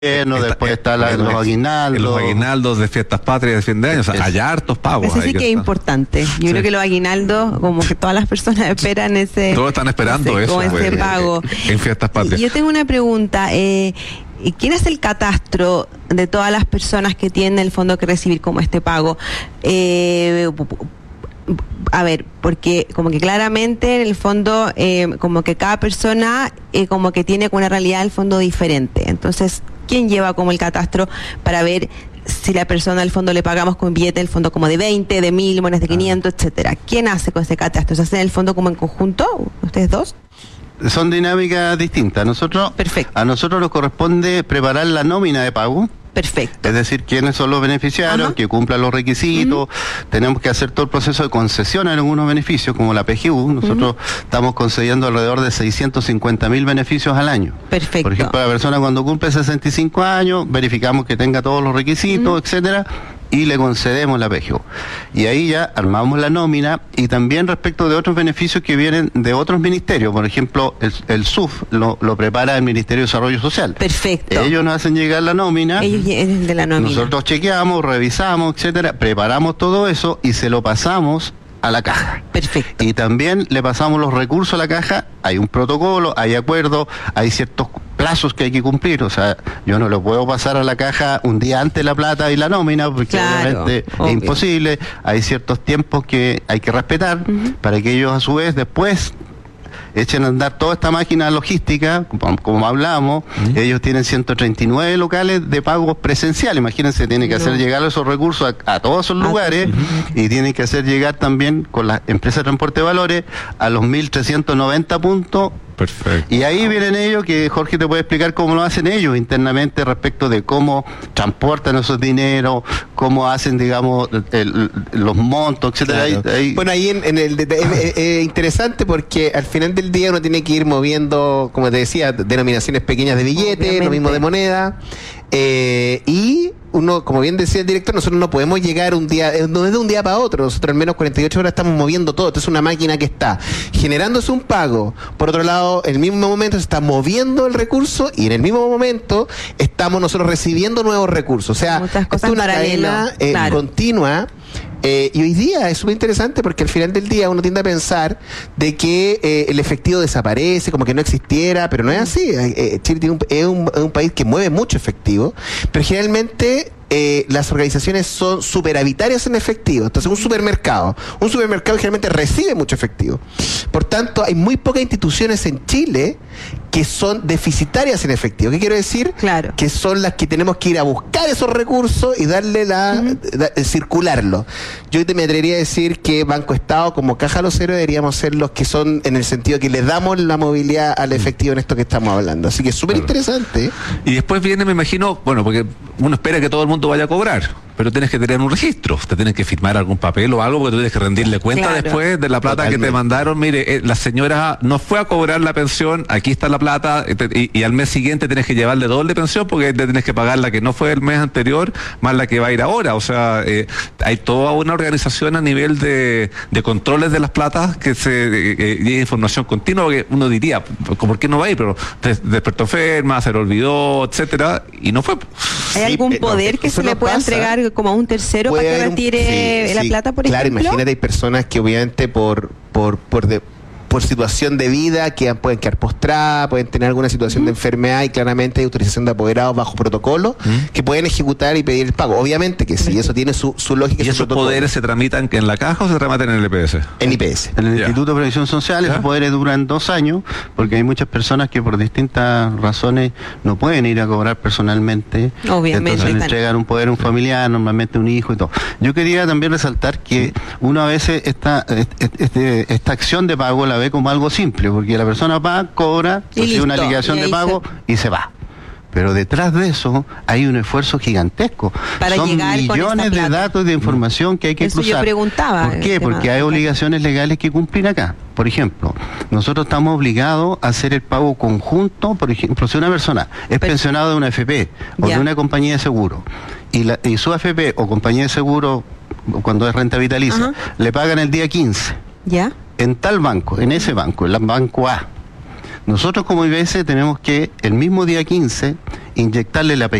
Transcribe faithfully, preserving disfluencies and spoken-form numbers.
Está, después está la, los aguinaldos. Los aguinaldos de fiestas patrias de fin de año, o sea, es, hay hartos pagos. Ese sí que, que es importante. Yo sí. creo que los aguinaldos, como que todas las personas esperan ese... Todos están esperando ese, eso. Ese pues, pago. En fiestas patrias. Yo tengo una pregunta. Eh, ¿Quién hace el catastro de todas las personas que tienen el fondo que recibir como este pago? Eh... A ver, porque como que claramente en el fondo, eh, como que cada persona eh, como que tiene una realidad del fondo diferente. Entonces, ¿quién lleva como el catastro para ver si la persona del fondo le pagamos con billete del fondo como de veinte, de mil, monedas de quinientos, etcétera? ¿Quién hace con ese catastro? ¿Se hace en el fondo como en conjunto, ustedes dos? Son dinámicas distintas. Nosotros, Perfecto. A nosotros nos corresponde preparar la nómina de pago. Perfecto. Es decir, quiénes son los beneficiarios, Ajá. que cumplan los requisitos. Uh-huh. Tenemos que hacer todo el proceso de concesión en algunos beneficios, como la P G U. Nosotros uh-huh. estamos concediendo alrededor de seiscientos cincuenta mil beneficios al año. Perfecto. Por ejemplo, la persona cuando cumple sesenta y cinco años, verificamos que tenga todos los requisitos, uh-huh. etcétera, y le concedemos la P G U. Y ahí ya armamos la nómina, y también respecto de otros beneficios que vienen de otros ministerios. Por ejemplo, el, el S U F lo, lo prepara el Ministerio de Desarrollo Social. Perfecto. Ellos nos hacen llegar la nómina. Ellos de la nómina. Nosotros chequeamos, revisamos, etcétera, preparamos todo eso y se lo pasamos a la caja. Perfecto. Y también le pasamos los recursos a la caja. Hay un protocolo, hay acuerdos, hay ciertos plazos que hay que cumplir. O sea, yo no lo puedo pasar a la caja un día antes la plata y la nómina, porque claro, obviamente obvio. es imposible. Hay ciertos tiempos que hay que respetar, uh-huh. para que ellos a su vez después echen a andar toda esta máquina logística, como, como hablamos. Uh-huh. Ellos tienen ciento treinta y nueve locales de pagos presencial. Imagínense, tienen que no. hacer llegar esos recursos a, a todos esos lugares, uh-huh. y tienen que hacer llegar también con las empresas de transporte de valores a los mil trescientos noventa puntos. Perfecto. Y ahí vienen ellos, que Jorge te puede explicar cómo lo hacen ellos internamente respecto de cómo transportan esos dineros, cómo hacen, digamos, el, los montos, etcétera. Claro. Ahí, ahí... Bueno, ahí en, en el es eh, interesante porque al final del día uno tiene que ir moviendo, como te decía, denominaciones pequeñas de billetes, Obviamente. Lo mismo de moneda, eh, y uno, como bien decía el director, nosotros no podemos llegar un día, no es de un día para otro, nosotros en menos cuarenta y ocho horas estamos moviendo todo. Esto es una máquina que está generándose un pago, por otro lado, en el mismo momento se está moviendo el recurso y en el mismo momento estamos nosotros recibiendo nuevos recursos. O sea, es una cadena eh, claro. continua. Eh, y hoy día es súper interesante porque al final del día uno tiende a pensar de que eh, el efectivo desaparece, como que no existiera, pero no es así. Eh, Chile tiene un, es, un, es un país que mueve mucho efectivo, pero generalmente eh, las organizaciones son superavitarias en efectivo. Entonces un supermercado, un supermercado generalmente recibe mucho efectivo. Por tanto, hay muy pocas instituciones en Chile que son deficitarias en efectivo. ¿Qué quiero decir? Claro. Que son las que tenemos que ir a buscar esos recursos y darle la, uh-huh. da, circularlo. Yo te me atrevería a decir que Banco Estado, como Caja Los Héroes, deberíamos ser los que son en el sentido que le damos la movilidad al efectivo en esto que estamos hablando. Así que es súper interesante. Y después viene, me imagino, bueno, porque uno espera que todo el mundo vaya a cobrar, pero tienes que tener un registro, te tienes que firmar algún papel o algo, porque tú tienes que rendirle cuenta claro. después de la plata Totalmente. Que te mandaron. Mire, eh, la señora no fue a cobrar la pensión, aquí está la plata, y, y al mes siguiente tienes que llevarle doble pensión porque te tienes que pagar la que no fue el mes anterior más la que va a ir ahora. O sea, eh, hay toda una organización a nivel de, de controles de las platas que se eh, y información continua, que uno diría, ¿por qué no va a ir? Pero des, despertó enferma, se lo olvidó, etcétera, y no fue. ¿Hay sí, algún poder no, que se le pueda pasa. entregar como a un tercero para que retire sí, la sí, plata, por claro, ejemplo? Claro, imagínate, hay personas que obviamente por por por de, por situación de vida que pueden quedar postradas, pueden tener alguna situación uh-huh. de enfermedad, y claramente hay autorización de apoderados bajo protocolo uh-huh. que pueden ejecutar y pedir el pago. Obviamente que sí, eso tiene su, su lógica. ¿Y esos protocolo. poderes se tramitan en la caja o se tramitan en el I P S? En I P S. En el yeah. Instituto de Previsión Social, ¿Ya? esos poderes duran dos años, porque hay muchas personas que por distintas razones no pueden ir a cobrar personalmente. Obviamente. Entonces le entregan un poder a un familiar, normalmente un hijo y todo. Yo quería también resaltar que uno a veces esta, este, esta acción de pago la ve como algo simple, porque la persona va, cobra, recibe una liquidación de pago se... y se va. Pero detrás de eso hay un esfuerzo gigantesco. Para Son llegar millones con de datos de información que hay que eso cruzar. Yo preguntaba. ¿Por qué? Porque hay obligaciones legales que cumplir acá. Por ejemplo, nosotros estamos obligados a hacer el pago conjunto. Por ejemplo, si una persona es Pero... pensionado de una A F P o ya. de una compañía de seguro, y, la, y su A F P o compañía de seguro, cuando es renta vitalicia, uh-huh. le pagan el día quince. ¿Ya? En tal banco, en ese banco, en el banco A. Nosotros como I B S tenemos que el mismo día quince inyectarle la